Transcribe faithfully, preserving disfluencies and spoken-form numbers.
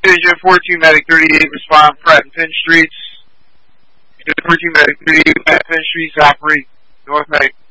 Division, fourteen Medic thirty-eight, respond Pratt and Finn Streets. fourteen Medic thirty-eight, Pratt and Finn Streets, operate North Medic